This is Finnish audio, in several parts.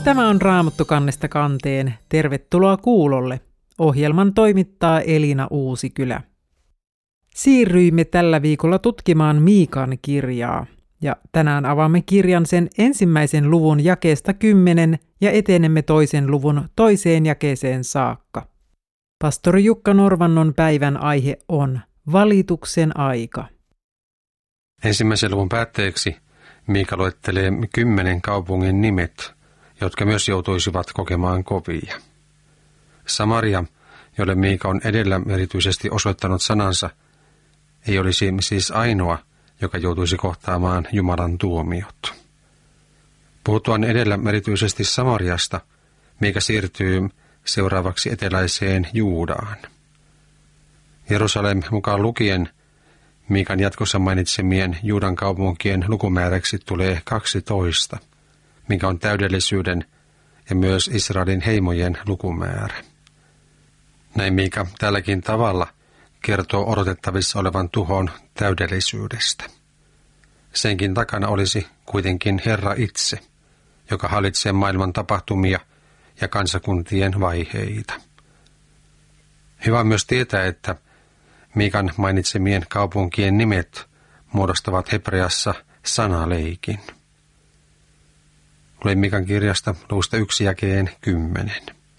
Tämä on Raamattu kannesta kanteen. Tervetuloa kuulolle. Ohjelman toimittaa Elina Uusikylä. Siirryimme tällä viikolla tutkimaan Miikan kirjaa. Ja tänään avaamme kirjan sen ensimmäisen luvun jakeesta 10 ja etenemme toisen luvun toiseen jakeeseen saakka. Pastori Jukka Norvannon päivän aihe on valituksen aika. Ensimmäisen luvun päätteeksi Miika luettelee 10 kaupungin nimet, jotka myös joutuisivat kokemaan kovia. Samaria, jolle Miika on edellä erityisesti osoittanut sanansa, ei olisi siis ainoa, joka joutuisi kohtaamaan Jumalan tuomiot. Puhuttuaan edellä erityisesti Samariasta, Miika siirtyy seuraavaksi eteläiseen Juudaan. Jerusalem mukaan lukien Miikan jatkossa mainitsemien Juudan kaupunkien lukumääräksi tulee 12, mikä on täydellisyyden ja myös Israelin heimojen lukumäärä. Näin Miika tälläkin tavalla kertoo odotettavissa olevan tuhon täydellisyydestä. Senkin takana olisi kuitenkin Herra itse, joka hallitsee maailman tapahtumia ja kansakuntien vaiheita. Hyvä on myös tietää, että Miikan mainitsemien kaupunkien nimet muodostavat hebreassa sanaleikin. Luen Miikan kirjasta luvusta 1 jakeen 10.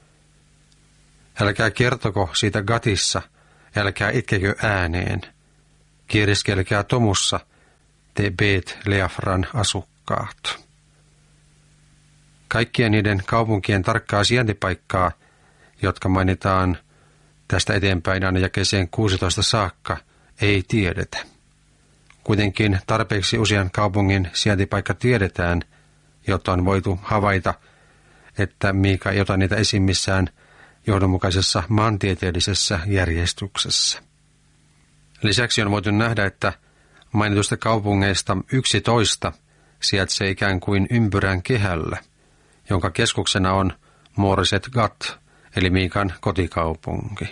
Älkää kertoko siitä Gatissa, älkää itkekö ääneen. Kieriskelkää Tomussa, te Bet-Leafran asukkaat. Kaikkien niiden kaupunkien tarkkaa sijaintipaikkaa, jotka mainitaan tästä eteenpäin aina jakeeseen 16 saakka, ei tiedetä. Kuitenkin tarpeeksi usean kaupungin sijaintipaikka tiedetään, jotta on voitu havaita, että Miika ei ota niitä esiin missään johdonmukaisessa maantieteellisessä järjestyksessä. Lisäksi on voitu nähdä, että mainituista kaupungeista 11 sijaitsee ikään kuin ympyrän kehällä, jonka keskuksena on Moreset Gat, eli Miikan kotikaupunki.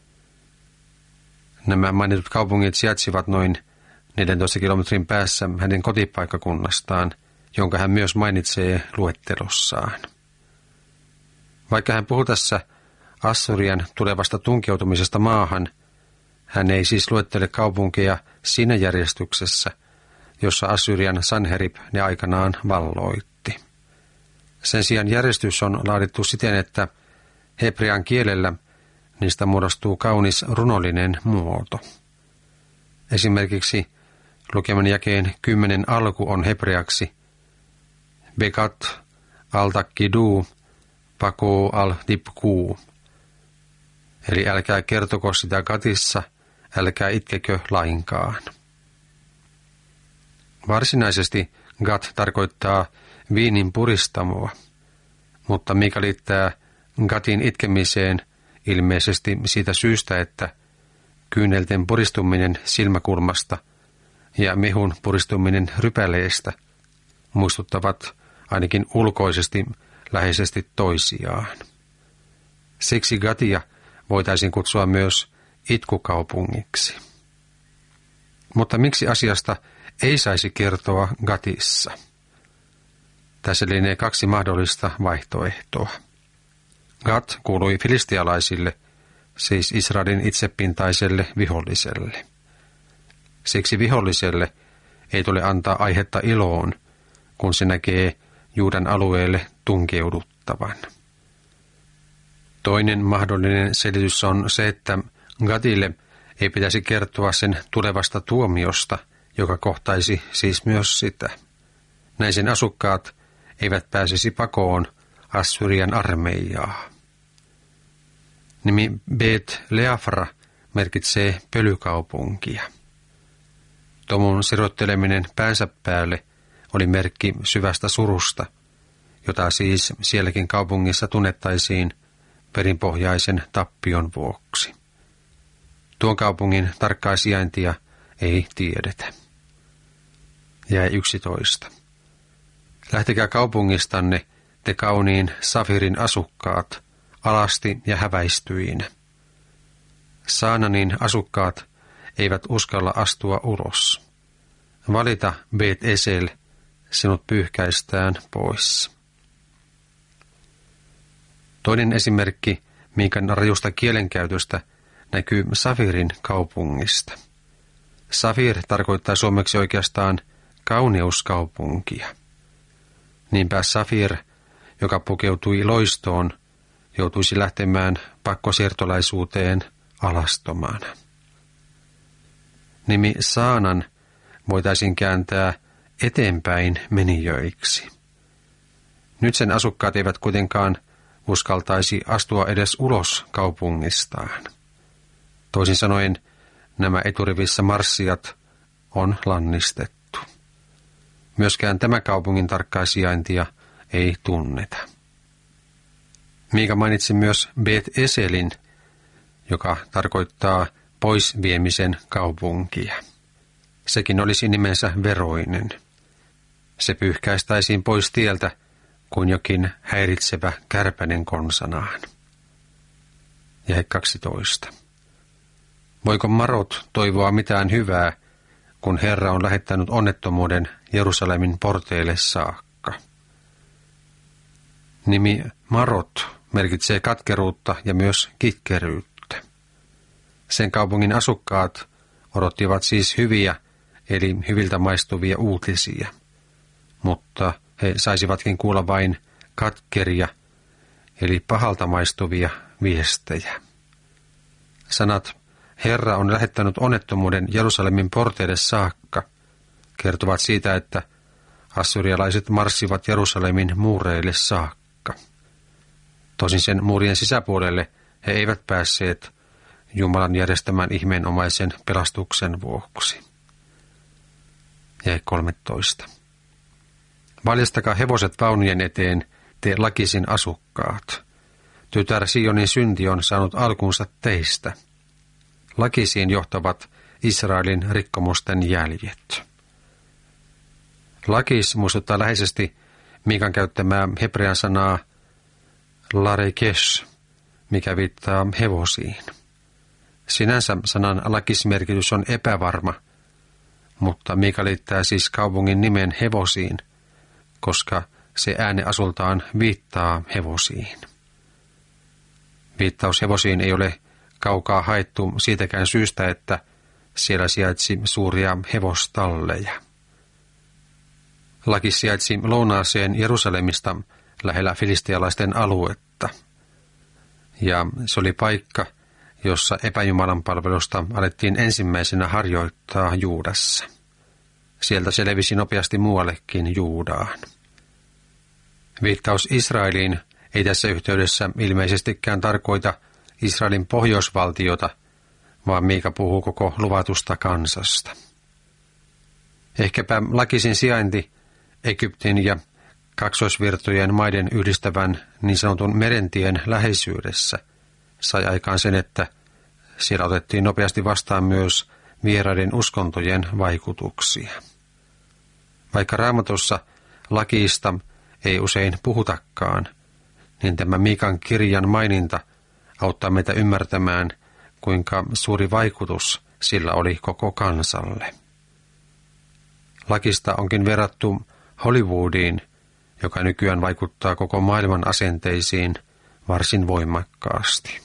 Nämä mainitut kaupungit sijaitsivat noin 14 kilometrin päässä hänen kotipaikkakunnastaan, jonka hän myös mainitsee luettelossaan. Vaikka hän puhuu tässä Assyrian tulevasta tunkeutumisesta maahan, hän ei siis luettele kaupunkeja siinä järjestyksessä, jossa Assyrian Sanherib ne aikanaan valloitti. Sen sijaan järjestys on laadittu siten, että hebrean kielellä niistä muodostuu kaunis runollinen muoto. Esimerkiksi lukeman jakeen 10 alku on hebreaksi Bekat al-Takkidu Pako al-Dibku. Eli älkää kertoko sitä Gatissa, älkää itkekö lainkaan. Varsinaisesti Gat tarkoittaa viinin puristamoa, mutta Miika liittää Gatin itkemiseen ilmeisesti siitä syystä, että kyynelten puristuminen silmäkulmasta ja mehun puristuminen rypäleestä muistuttavat ainakin ulkoisesti läheisesti toisiaan. Siksi Gatia voitaisiin kutsua myös itkukaupungiksi. Mutta miksi asiasta ei saisi kertoa Gatissa? Tässä lienee 2 mahdollista vaihtoehtoa. Gat kuului filistialaisille, siis Israelin itsepintaiselle viholliselle. Siksi viholliselle ei tule antaa aihetta iloon, kun se näkee Juudan alueelle tunkeuduttavan. Toinen mahdollinen selitys on se, että Gatille ei pitäisi kertoa sen tulevasta tuomiosta, joka kohtaisi siis myös sitä. Näin sen asukkaat eivät pääsisi pakoon Assyrian armeijaa. Nimi Bet-Leafra merkitsee pölykaupunkia. Tomun sirotteleminen päänsä päälle oli merkki syvästä surusta, jota siis sielläkin kaupungissa tunnettaisiin perinpohjaisen tappion vuoksi. Tuon kaupungin tarkkaa sijaintia ei tiedetä. Jäi 11. Lähtekää kaupungistanne, te kauniin Safirin asukkaat, alasti ja häväistyinä. Saananin asukkaat eivät uskalla astua ulos. Valita Bet-Esel, sinut pyyhkäistään pois. Toinen esimerkki Miikan rajusta kielenkäytöstä näkyy Safirin kaupungista. Safir tarkoittaa suomeksi oikeastaan kauneuskaupunkia. Niinpä Safir, joka pukeutui loistoon, joutuisi lähtemään pakkosiirtolaisuuteen alastomana. Nimi Saanan voitaisiin kääntää eteenpäin menijöiksi. Nyt sen asukkaat eivät kuitenkaan uskaltaisi astua edes ulos kaupungistaan. Toisin sanoen nämä eturivissä marssijat on lannistettu. Myöskään tämä kaupungin tarkkaa sijaintia ei tunneta. Miika mainitsi myös Bet Eselin, joka tarkoittaa poisviemisen kaupunkia. Sekin olisi nimensä veroinen. Se pyyhkäistäisiin pois tieltä kuin jokin häiritsevä kärpänen konsanaan. Jae 12. Voiko Marot toivoa mitään hyvää, kun Herra on lähettänyt onnettomuuden Jerusalemin porteille saakka? Nimi Marot merkitsee katkeruutta ja myös kitkeryyttä. Sen kaupungin asukkaat odottivat siis hyviä, eli hyviltä maistuvia uutisia, mutta he saisivatkin kuulla vain katkeria, eli pahalta maistuvia viestejä. Sanat Herra on lähettänyt onnettomuuden Jerusalemin porteille saakka kertovat siitä, että assyrialaiset marssivat Jerusalemin muureille saakka. Tosin sen muurien sisäpuolelle he eivät päässeet Jumalan järjestämän ihmeenomaisen pelastuksen vuoksi. Jae 13. Valjastakaa hevoset vaunujen eteen, te Lakisin asukkaat. Tytär Sionin synti on saanut alkunsa teistä. Lakisiin johtavat Israelin rikkomusten jäljet. Lakis muistuttaa läheisesti Miikan käyttämää hebrean sanaa larekesh, mikä viittaa hevosiin. Sinänsä sanan lakismerkitys on epävarma, mutta Miika liittää siis kaupungin nimen hevosiin, koska se ääneasultaan viittaa hevosiin. Viittaus hevosiin ei ole kaukaa haettu siitäkään syystä, että siellä sijaitsi suuria hevostalleja. Lakis sijaitsi lounaaseen Jerusalemista lähellä filistialaisten aluetta. Ja se oli paikka, jossa epäjumalan palvelusta alettiin ensimmäisenä harjoittaa Juudassa. Sieltä se levisi nopeasti muuallekin Juudaan. Viittaus Israeliin ei tässä yhteydessä ilmeisestikään tarkoita Israelin pohjoisvaltiota, vaan Miika puhuu koko luvatusta kansasta. Ehkäpä Lakisin sijainti Egyptin ja kaksoisvirtojen maiden yhdistävän niin sanotun merentien läheisyydessä sai aikaan sen, että siellä otettiin nopeasti vastaan myös vieraiden uskontojen vaikutuksia. Vaikka Raamatussa Lakista ei usein puhutakaan, niin tämä Miikan kirjan maininta auttaa meitä ymmärtämään, kuinka suuri vaikutus sillä oli koko kansalle. Lakista onkin verrattu Hollywoodiin, joka nykyään vaikuttaa koko maailman asenteisiin varsin voimakkaasti.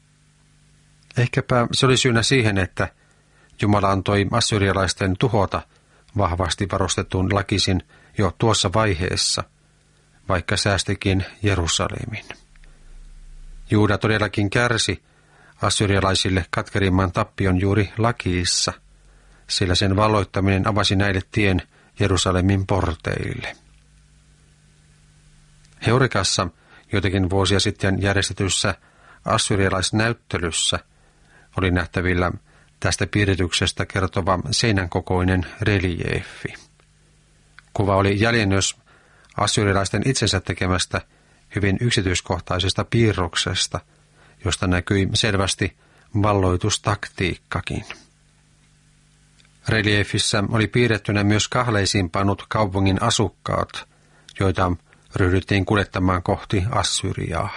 Ehkäpä se oli syynä siihen, että Jumala antoi assyrialaisten tuhota vahvasti varustetun Lakisin jo tuossa vaiheessa, vaikka säästikin Jerusalemin. Juuda todellakin kärsi assyrialaisille katkerimman tappion juuri Lakiissa, sillä sen valloittaminen avasi näille tien Jerusalemin porteille. Heurikassa joitakin vuosia sitten järjestetyssä assyrialaisnäyttelyssä oli nähtävillä tästä piirityksestä kertova seinän kokoinen reliefi. Kuva oli jäljennös assyrialaisten itsensä tekemästä hyvin yksityiskohtaisesta piirroksesta, josta näkyi selvästi valloitustaktiikkakin. Reliefissä oli piirrettynä myös kahleisiin pannut kaupungin asukkaat, joita ryhdyttiin kuljettamaan kohti Assyriaa.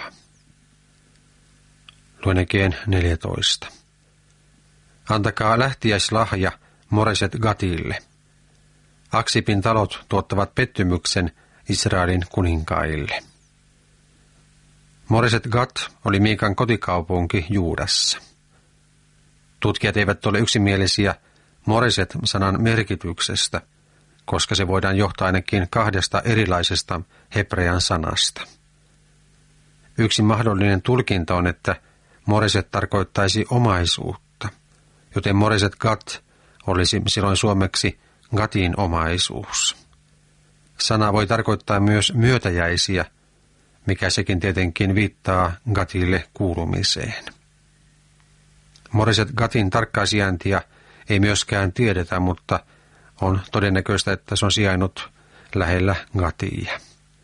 Luenekeen 14. Antakaa lähtiäislahja Moreset Gatille. Aksipin talot tuottavat pettymyksen Israelin kuninkaille. Moreset Gat oli Miikan kotikaupunki Juudassa. Tutkijat eivät ole yksimielisiä Moreset-sanan merkityksestä, koska se voidaan johtaa ainakin 2 erilaisesta hebrean sanasta. Yksi mahdollinen tulkinta on, että Moreset tarkoittaisi omaisuutta, joten Moreset Gat olisi silloin suomeksi Gatin omaisuus. Sana voi tarkoittaa myös myötäjäisiä, mikä sekin tietenkin viittaa Gatille kuulumiseen. Moreset Gatin tarkkaa sijaintia ei myöskään tiedetä, mutta on todennäköistä, että se on sijainnut lähellä Gatia.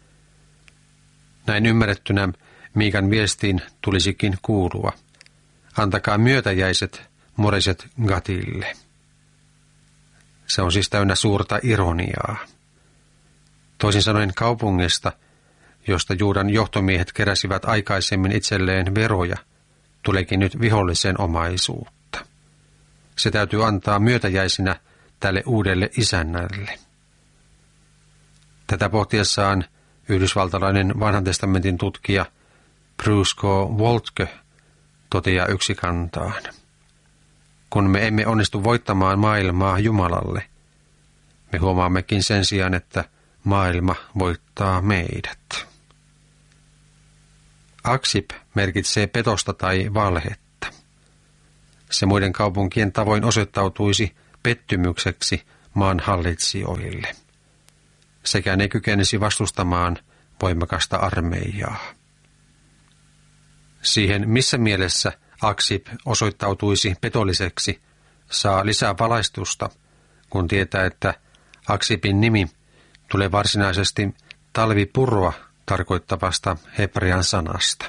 Näin ymmärrettynä Miikan viestiin tulisikin kuulua: antakaa myötäjäiset Moreset Gatille. Se on siis täynnä suurta ironiaa. Toisin sanoen kaupungista, josta Juudan johtomiehet keräsivät aikaisemmin itselleen veroja, tuleekin nyt vihollisen omaisuutta. Se täytyy antaa myötäjäisinä tälle uudelle isännälle. Tätä pohtiessaan yhdysvaltalainen vanhan testamentin tutkija Brusco Woltke toteaa yksikantaan: kun me emme onnistu voittamaan maailmaa Jumalalle, me huomaammekin sen sijaan, että maailma voittaa meidät. Aksip merkitsee petosta tai valhetta. Se muiden kaupunkien tavoin osoittautuisi pettymykseksi maan hallitsijoille. Sekä ne kykenisi vastustamaan voimakasta armeijaa. Siihen, missä mielessä Aksip osoittautuisi petolliseksi, saa lisää valaistusta, kun tietää, että Aksipin nimi tulee varsinaisesti talvipurua tarkoittavasta hebrean sanasta.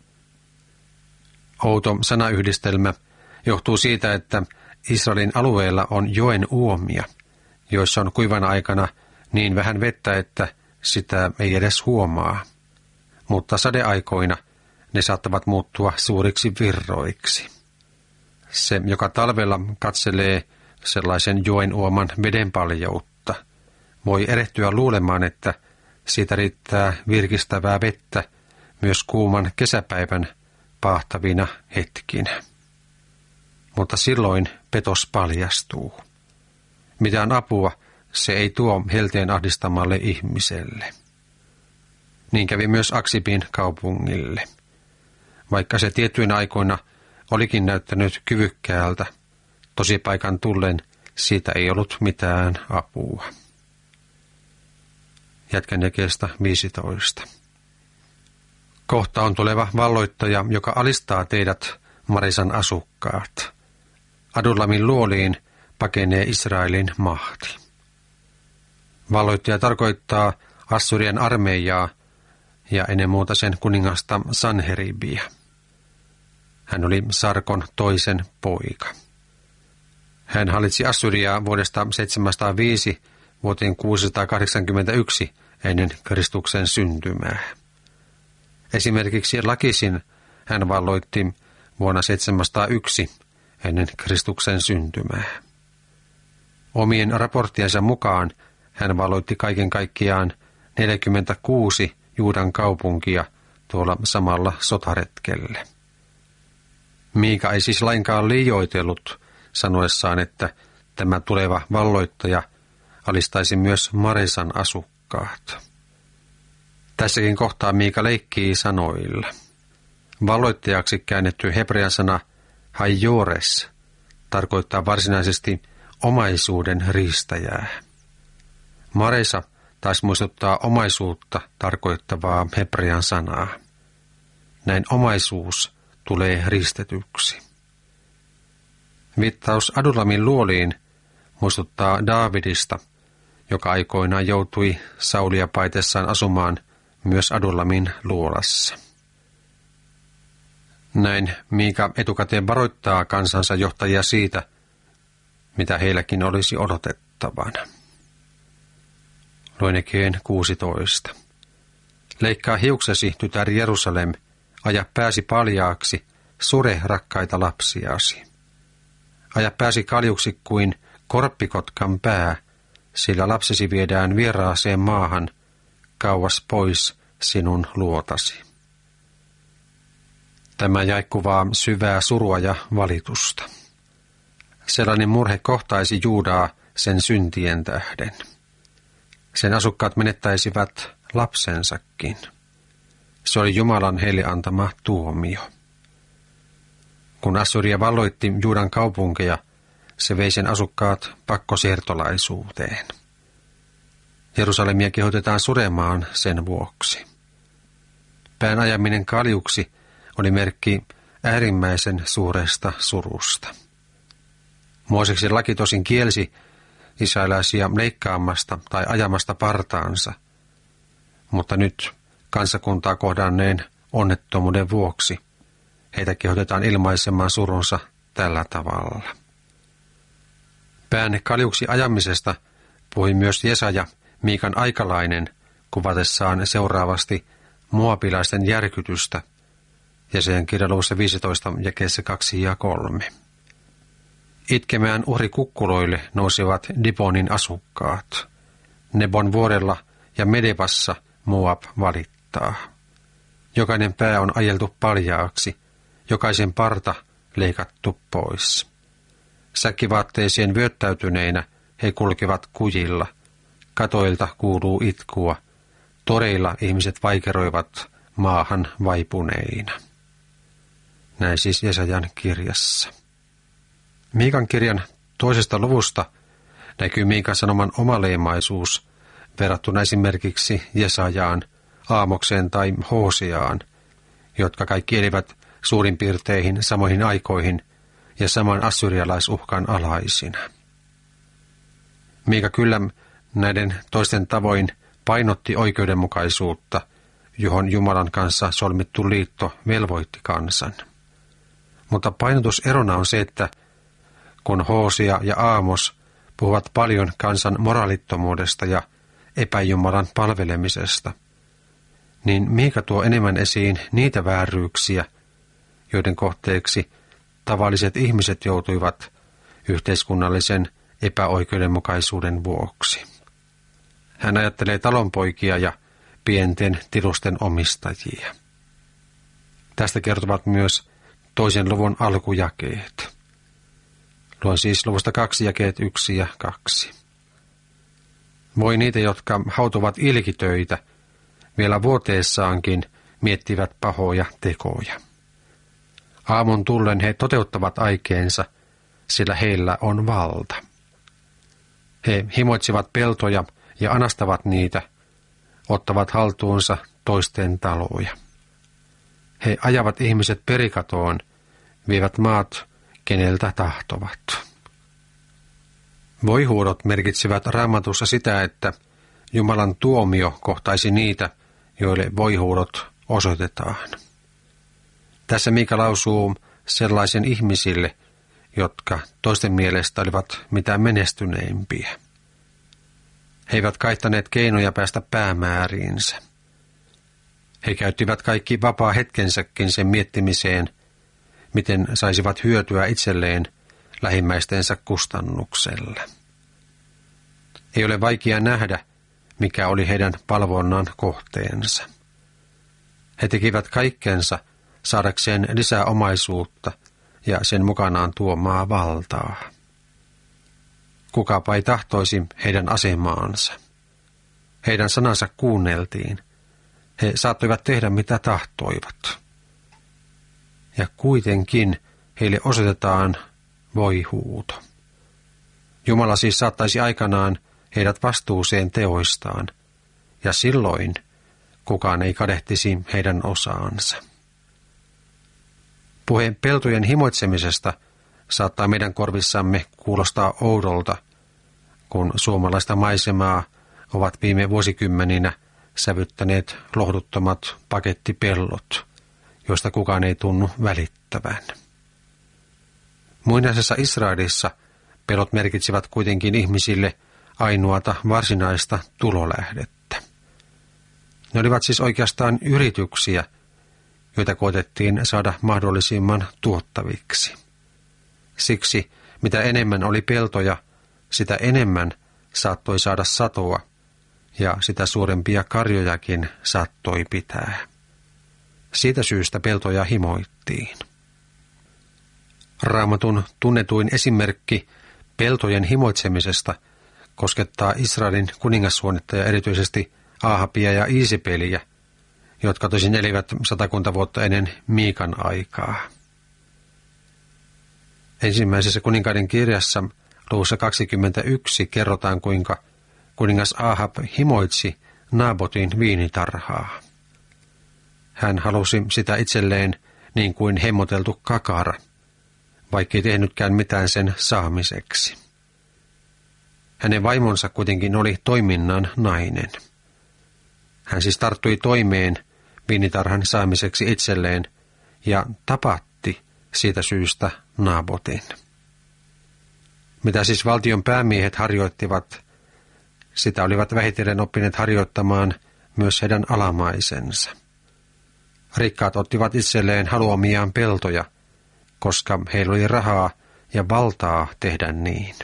Outo sanayhdistelmä johtuu siitä, että Israelin alueella on joen uomia, joissa on kuivana aikana niin vähän vettä, että sitä ei edes huomaa, mutta sadeaikoina ne saattavat muuttua suuriksi virroiksi. Se, joka talvella katselee sellaisen joen uoman vedenpaljoutta, voi erehtyä luulemaan, että siitä riittää virkistävää vettä myös kuuman kesäpäivän paahtavina hetkinä. Mutta silloin petos paljastuu. Mitään apua se ei tuo helteen ahdistamalle ihmiselle. Niin kävi myös Aksipin kaupungille. Vaikka se tiettyinä aikoina olikin näyttänyt kyvykkäältä, tosipaikan tullen siitä ei ollut mitään apua. Jatkan jakeesta 15. Kohta on tuleva valloittaja, joka alistaa teidät, Marisan asukkaat. Adullamin luoliin pakenee Israelin mahti. Valloittaja tarkoittaa Assyrian armeijaa ja ennen muuta sen kuningasta Sanheribia. Hän oli Sarkon toisen poika. Hän hallitsi Assyriaa vuodesta 705 vuoteen 681 ennen Kristuksen syntymää. Esimerkiksi Lakisin hän valloitti vuonna 701 ennen Kristuksen syntymää. Omien raporttiensa mukaan hän valloitti kaiken kaikkiaan 46 Juudan kaupunkia tuolla samalla sotaretkelle. Miika ei siis lainkaan liioitellut sanoessaan, että tämä tuleva valloittaja alistaisi myös Marisan asukkaat. Tässäkin kohtaa Miika leikkii sanoilla. Valloittajaksi käännetty hebrean sana hajores tarkoittaa varsinaisesti omaisuuden riistäjää. Marisa taas muistuttaa omaisuutta tarkoittavaa hebrean sanaa. Näin omaisuus tulee riistetyksi. Viittaus Adulamin luoliin muistuttaa Daavidista, joka aikoinaan joutui Saulia paitessaan asumaan myös Adulamin luolassa. Näin Miika etukäteen varoittaa kansansa johtajia siitä, mitä heilläkin olisi odotettavana. Luen jakeen 16. Leikkaa hiuksesi, tytär Jerusalem, aja pääsi paljaaksi, sure rakkaita lapsiasi. Aja pääsi kaljuksi kuin korppikotkan pää, sillä lapsesi viedään vieraaseen maahan, kauas pois sinun luotasi. Tämä jae kuvaa syvää surua ja valitusta. Sellainen murhe kohtaisi Juudaa sen syntien tähden. Sen asukkaat menettäisivät lapsensakin. Se oli Jumalan heille antama tuomio. Kun Assyria valloitti Juudan kaupunkeja, se vei sen asukkaat pakkosiirtolaisuuteen. Jerusalemia kehotetaan suremaan sen vuoksi. Pään ajaminen kaljuksi oli merkki äärimmäisen suuresta surusta. Mooseksen laki tosin kielsi israelaisia leikkaamasta tai ajamasta partaansa, mutta nyt kansakuntaa kohdanneen onnettomuuden vuoksi heitä kehotetaan ilmaisemaan surunsa tällä tavalla. Pään kaljuksi ajamisesta puhui myös Jesaja, Miikan aikalainen, kuvatessaan seuraavasti moabilaisten järkytystä, Jesajan kirja luvussa 15 jakeessa 2 ja 3. Itkemään uhrikukkuloille nousivat Dibonin asukkaat. Nebon vuorella ja Medebassa Moab valittaa. Jokainen pää on ajeltu paljaaksi, jokaisen parta leikattu pois. Säkkivaatteeseen vyöttäytyneinä he kulkevat kujilla. Katoilta kuuluu itkua. Toreilla ihmiset vaikeroivat maahan vaipuneina. Näin siis Jesajan kirjassa. Miikan kirjan 2. luvusta näkyy Miikan sanoman omaleimaisuus verrattuna esimerkiksi Jesajaan, Aamokseen tai Hoseaan, jotka kaikki elivät suurin piirteihin samoihin aikoihin ja saman assyrialaisuhkan alaisina. Miika kyllä näiden toisten tavoin painotti oikeudenmukaisuutta, johon Jumalan kanssa solmittu liitto velvoitti kansan. Mutta painotuserona on se, että kun Hosea ja Aamos puhuvat paljon kansan moraalittomuudesta ja epäjumalan palvelemisesta, niin Miika tuo enemmän esiin niitä vääryyksiä, joiden kohteeksi tavalliset ihmiset joutuivat yhteiskunnallisen epäoikeudenmukaisuuden vuoksi. Hän ajattelee talonpoikia ja pienten tilusten omistajia. Tästä kertovat myös 2. luvun alkujakeet. Luen siis luvusta 2 jakeet 1 ja 2. Voi niitä, jotka hautuvat ilkitöitä, vielä vuoteessaankin miettivät pahoja tekoja. Aamun tullen he toteuttavat aikeensa, sillä heillä on valta. He himoitsivat peltoja ja anastavat niitä, ottavat haltuunsa toisten taloja. He ajavat ihmiset perikatoon, vievät maat, keneltä tahtovat. Voihuudot merkitsivät Raamatussa sitä, että Jumalan tuomio kohtaisi niitä, joille voihuudot osoitetaan. Tässä Miika lausuu sellaisen ihmisille, jotka toisten mielestä olivat mitä menestyneimpiä. He eivät kaihtaneet keinoja päästä päämääriinsä. He käyttivät kaikki vapaa hetkensäkin sen miettimiseen, miten saisivat hyötyä itselleen lähimmäistensä kustannuksella. Ei ole vaikea nähdä, mikä oli heidän palvonnan kohteensa. He tekivät kaikkensa saadakseen lisää omaisuutta ja sen mukanaan tuomaa valtaa. Kukapa ei tahtoisi heidän asemaansa. Heidän sanansa kuunneltiin. He saattoivat tehdä mitä tahtoivat. Ja kuitenkin heille osoitetaan voihuuto. Jumala siis saattaisi aikanaan heidät vastuuseen teoistaan, ja silloin kukaan ei kadehtisi heidän osaansa. Puhe peltojen himoitsemisesta saattaa meidän korvissamme kuulostaa oudolta, kun suomalaista maisemaa ovat viime vuosikymmeninä sävyttäneet lohduttomat pakettipellot, joista kukaan ei tunnu välittävän. Muinaisessa Israelissa pellot merkitsivät kuitenkin ihmisille ainoata varsinaista tulolähdettä. Ne olivat siis oikeastaan yrityksiä, joita koetettiin saada mahdollisimman tuottaviksi. Siksi, mitä enemmän oli peltoja, sitä enemmän saattoi saada satoa, ja sitä suurempia karjojakin saattoi pitää. Siitä syystä peltoja himoittiin. Raamatun tunnetuin esimerkki peltojen himoitsemisesta koskettaa Israelin kuningassuonnetta erityisesti Ahabia ja Iisipeliä, jotka tosin elivät 100 vuotta ennen Miikan aikaa. Ensimmäisessä kuninkaiden kirjassa luvussa 21 kerrotaan, kuinka kuningas Ahab himoitsi Naabotin viinitarhaa. Hän halusi sitä itselleen niin kuin hemmoteltu kakara, vaikkei tehnytkään mitään sen saamiseksi. Hänen vaimonsa kuitenkin oli toiminnan nainen. Hän siis tarttui toimeen viinitarhan saamiseksi itselleen ja tapatti siitä syystä Naabotin. Mitä siis valtion päämiehet harjoittivat, sitä olivat vähitellen oppineet harjoittamaan myös heidän alamaisensa. Rikkaat ottivat itselleen haluamiaan peltoja, koska heillä oli rahaa ja valtaa tehdä niin.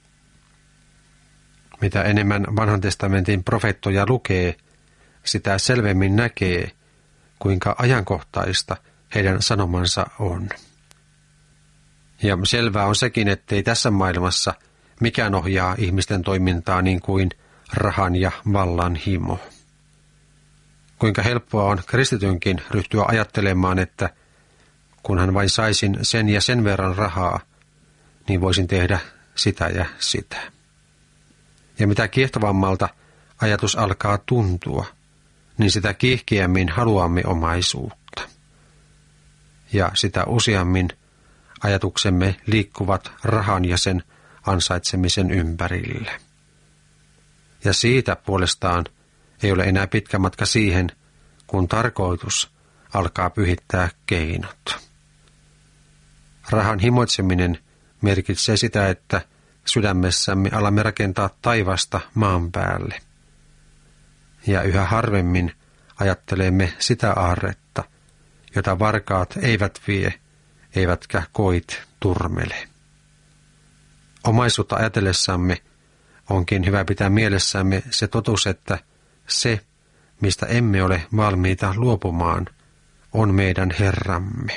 Mitä enemmän vanhan testamentin profeettoja lukee, sitä selvemmin näkee, kuinka ajankohtaista heidän sanomansa on. Ja selvää on sekin, ettei tässä maailmassa mikään ohjaa ihmisten toimintaa niin kuin rahan ja vallan himo. Kuinka helppoa on kristitynkin ryhtyä ajattelemaan, että kunhan vain saisin sen ja sen verran rahaa, niin voisin tehdä sitä ja sitä. Ja mitä kiehtovammalta ajatus alkaa tuntua, niin sitä kiihkeämmin haluamme omaisuutta. Ja sitä useammin ajatuksemme liikkuvat rahan ja sen ansaitsemisen ympärille. Ja siitä puolestaan ei ole enää pitkä matka siihen, kun tarkoitus alkaa pyhittää keinot. Rahan himoitseminen merkitsee sitä, että sydämessämme alamme rakentaa taivasta maan päälle. Ja yhä harvemmin ajattelemme sitä aarretta, jota varkaat eivät vie, eivätkä koit turmele. Omaisuutta ajatellessamme onkin hyvä pitää mielessämme se totuus, että se, mistä emme ole valmiita luopumaan, on meidän Herramme.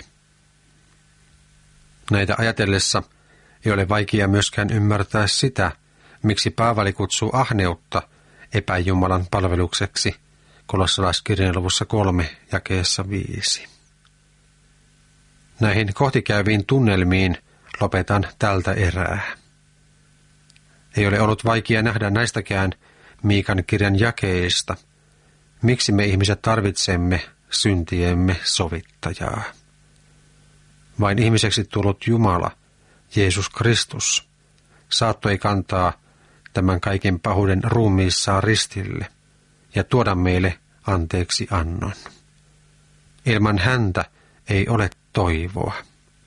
Näitä ajatellessa ei ole vaikea myöskään ymmärtää sitä, miksi Paavali kutsuu ahneutta epäjumalan palvelukseksi kolossalaiskirjeen luvussa 3 jakeessa 5. Näihin kohtikäyviin tunnelmiin lopetan tältä erää. Ei ole ollut vaikea nähdä näistäkään Miikan kirjan jakeista, miksi me ihmiset tarvitsemme syntiemme sovittajaa. Vain ihmiseksi tullut Jumala, Jeesus Kristus, saattoi kantaa tämän kaiken pahuuden ruumiissaan ristille ja tuoda meille anteeksi annon. Ilman häntä ei ole toivoa.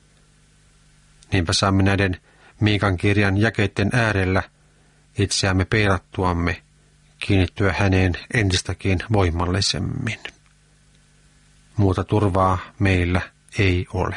Niinpä saamme näiden Miikan kirjan jakeiden äärellä itseämme peilattuamme kiinnittyä häneen entistäkin voimallisemmin. Muuta turvaa meillä ei ole.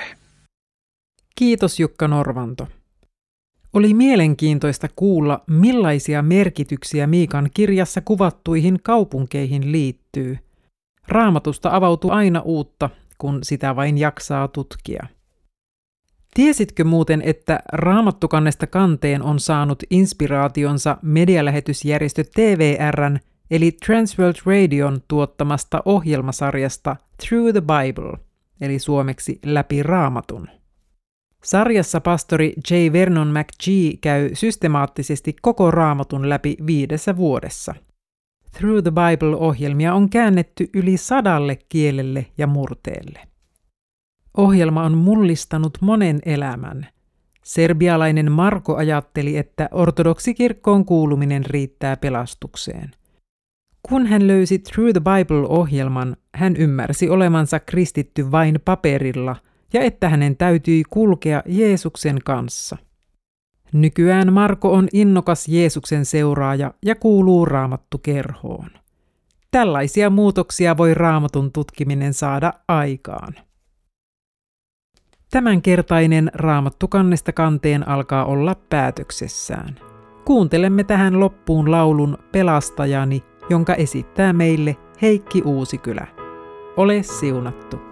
Kiitos Jukka Norvanto. Oli mielenkiintoista kuulla, millaisia merkityksiä Miikan kirjassa kuvattuihin kaupunkeihin liittyy. Raamatusta avautuu aina uutta, kun sitä vain jaksaa tutkia. Tiesitkö muuten, että Raamattukannesta kanteen on saanut inspiraationsa medialähetysjärjestö TVR:n eli Transworld Radion tuottamasta ohjelmasarjasta Through the Bible, eli suomeksi Läpi Raamatun. Sarjassa pastori J. Vernon McGee käy systemaattisesti koko Raamatun läpi 5 vuodessa. Through the Bible-ohjelmia on käännetty yli 100 kielelle ja murteelle. Ohjelma on mullistanut monen elämän. Serbialainen Marko ajatteli, että ortodoksikirkkoon kuuluminen riittää pelastukseen. Kun hän löysi Through the Bible-ohjelman, hän ymmärsi olevansa kristitty vain paperilla ja että hänen täytyi kulkea Jeesuksen kanssa. Nykyään Marko on innokas Jeesuksen seuraaja ja kuuluu Raamattukerhoon. Tällaisia muutoksia voi Raamatun tutkiminen saada aikaan. Tämänkertainen Raamattukannesta kanteen alkaa olla päätöksessään. Kuuntelemme tähän loppuun laulun Pelastajani, jonka esittää meille Heikki Uusikylä. Ole siunattu.